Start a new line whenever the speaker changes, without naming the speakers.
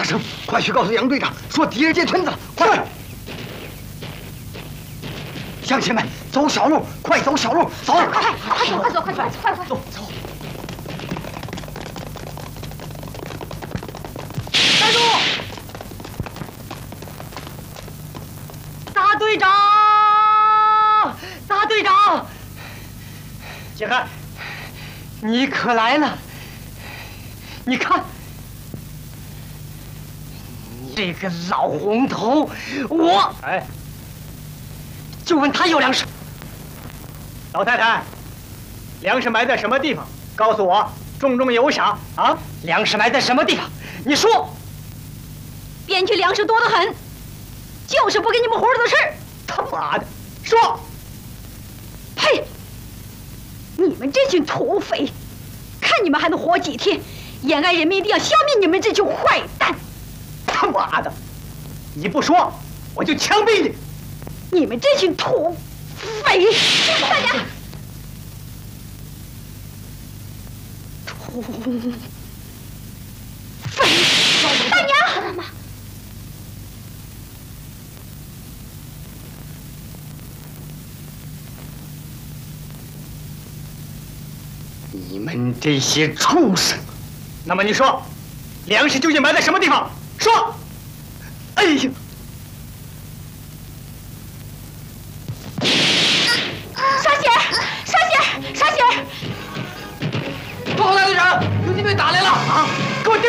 生，快去告诉杨队长，说敌人建村子了，快！乡亲们，走小路，快走小路，走！
快走，快
走！
站住！大队长！大队长！
杰汉，
你可来了！你看，这个老红头，我就问他要粮食。
老太太，粮食埋在什么地方？告诉我，重重有赏啊！
粮食埋在什么地方？你说。
边区粮食多得很，就是不给你们活着的事。
他妈的，说！
呸！你们这群土匪，看你们还能活几天！延安人民一定要消灭你们这群坏蛋！
他妈的，你不说，我就枪毙你！
你们这群土匪！大娘，土匪！大娘，妈妈。
你们这些畜生！
那么你说，粮食究竟埋在什么地方？说！哎呀！
沙喜儿！
报告大队长，游击队打来了！